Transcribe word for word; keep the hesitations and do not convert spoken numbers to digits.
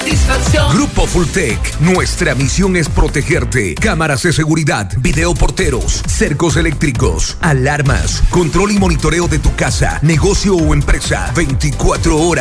satisfacción. Grupo Fulltech, nuestra misión es protegerte. Cámaras de seguridad, videoporteros, cercos eléctricos, alarmas, control y monitoreo de tu casa, negocio o empresa, veinticuatro horas.